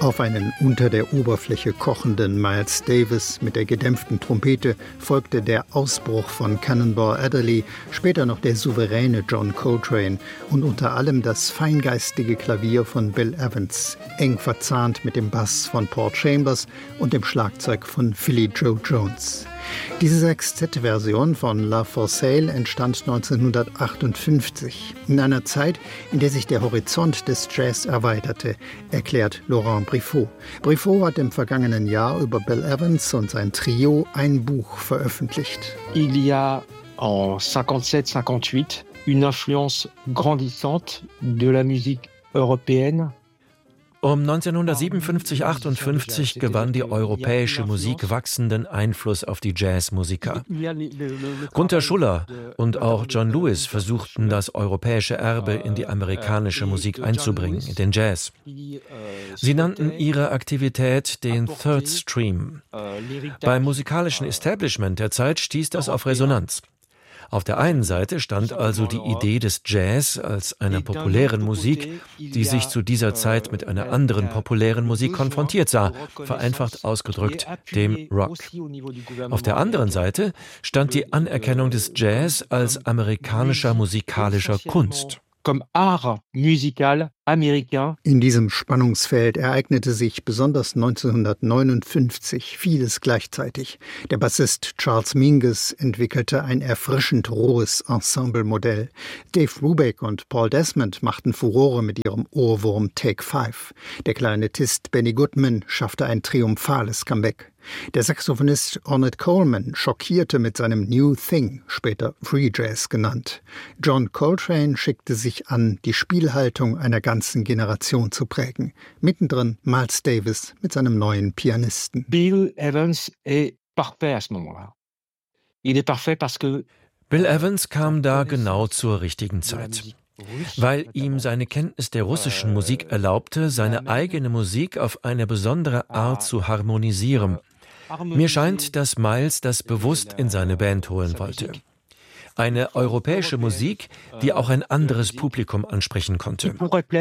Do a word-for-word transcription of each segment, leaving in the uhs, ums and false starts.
Auf einen unter der Oberfläche kochenden Miles Davis mit der gedämpften Trompete folgte der Ausbruch von Cannonball Adderley, später noch der souveräne John Coltrane und unter allem das feingeistige Klavier von Bill Evans, eng verzahnt mit dem Bass von Paul Chambers und dem Schlagzeug von Philly Joe Jones. Diese Sextett-Version von Love for Sale entstand neunzehnhundertachtundfünfzig, in einer Zeit, in der sich der Horizont des Jazz erweiterte, erklärt Laurent Briffaut. Briffaut hat im vergangenen Jahr über Bill Evans und sein Trio ein Buch veröffentlicht. Il y a en cinquante-sept cinquante-huit une influence grandissante de la musique européenne. Um neunzehnhundertsiebenundfünfzig achtundfünfzig gewann die europäische Musik wachsenden Einfluss auf die Jazzmusiker. Gunther Schuller und auch John Lewis versuchten, das europäische Erbe in die amerikanische Musik einzubringen, in den Jazz. Sie nannten ihre Aktivität den Third Stream. Beim musikalischen Establishment der Zeit stieß das auf Resonanz. Auf der einen Seite stand also die Idee des Jazz als einer populären Musik, die sich zu dieser Zeit mit einer anderen populären Musik konfrontiert sah, vereinfacht ausgedrückt dem Rock. Auf der anderen Seite stand die Anerkennung des Jazz als amerikanischer musikalischer Kunst. Comme art musical américain. In diesem Spannungsfeld ereignete sich besonders neunzehnhundertneunundfünfzig vieles gleichzeitig. Der Bassist Charles Mingus entwickelte ein erfrischend rohes Ensemblemodell. Dave Brubeck und Paul Desmond machten Furore mit ihrem Ohrwurm Take Five. Der Klarinettist Benny Goodman schaffte ein triumphales Comeback. Der Saxophonist Ornette Coleman schockierte mit seinem New Thing, später Free Jazz genannt. John Coltrane schickte sich an, die Spielhaltung einer ganzen Generation zu prägen. Mittendrin Miles Davis mit seinem neuen Pianisten. Bill Evans est parfait à ce moment-là. Il est parfait parce que Bill Evans kam da genau zur richtigen Zeit, weil ihm seine Kenntnis der russischen Musik erlaubte, seine eigene Musik auf eine besondere Art zu harmonisieren. Mir scheint, dass Miles das bewusst in seine Band holen wollte. Eine europäische Musik, die auch ein anderes Publikum ansprechen konnte.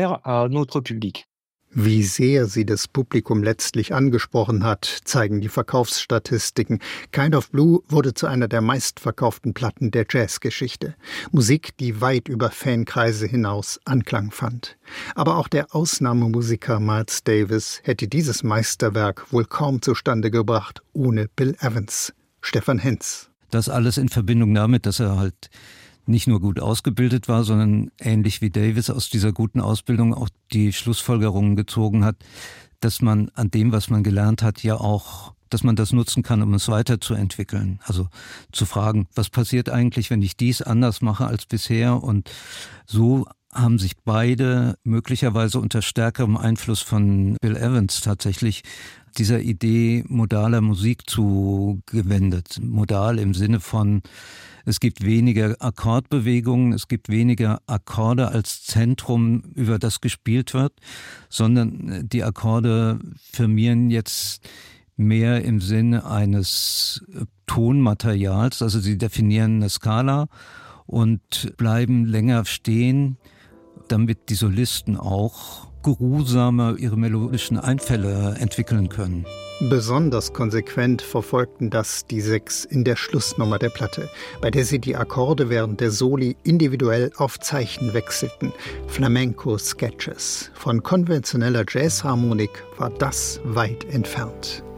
Wie sehr sie das Publikum letztlich angesprochen hat, zeigen die Verkaufsstatistiken. Kind of Blue wurde zu einer der meistverkauften Platten der Jazzgeschichte. Musik, die weit über Fankreise hinaus Anklang fand. Aber auch der Ausnahmemusiker Miles Davis hätte dieses Meisterwerk wohl kaum zustande gebracht ohne Bill Evans. Stefan Henz. Das alles in Verbindung damit, dass er halt nicht nur gut ausgebildet war, sondern ähnlich wie Davis aus dieser guten Ausbildung auch die Schlussfolgerungen gezogen hat, dass man an dem, was man gelernt hat, ja auch, dass man das nutzen kann, um es weiterzuentwickeln. Also zu fragen, was passiert eigentlich, wenn ich dies anders mache als bisher? Und so haben sich beide möglicherweise unter stärkerem Einfluss von Bill Evans tatsächlich dieser Idee modaler Musik zugewendet. Modal im Sinne von, es gibt weniger Akkordbewegungen, es gibt weniger Akkorde als Zentrum, über das gespielt wird, sondern die Akkorde firmieren jetzt mehr im Sinne eines Tonmaterials, also sie definieren eine Skala und bleiben länger stehen, damit die Solisten auch geruhsamer ihre melodischen Einfälle entwickeln können. Besonders konsequent verfolgten das die Sechs in der Schlussnummer der Platte, bei der sie die Akkorde während der Soli individuell auf Zeichen wechselten. Flamenco-Sketches. Von konventioneller Jazzharmonik war das weit entfernt.